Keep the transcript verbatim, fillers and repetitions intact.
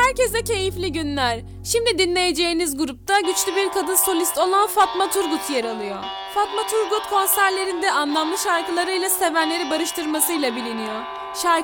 Herkese keyifli günler. Şimdi dinleyeceğiniz grupta güçlü bir kadın solist olan Fatma Turgut yer alıyor. Fatma Turgut konserlerinde anlamlı şarkılarıyla sevenleri barıştırmasıyla biliniyor. Şarkı